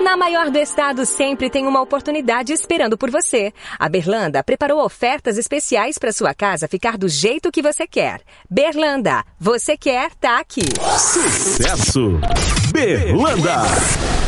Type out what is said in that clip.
Na maior do estado sempre tem uma oportunidade esperando por você. A Berlanda preparou ofertas especiais para sua casa ficar do jeito que você quer. Berlanda, você quer, tá aqui. Sucesso! Berlanda!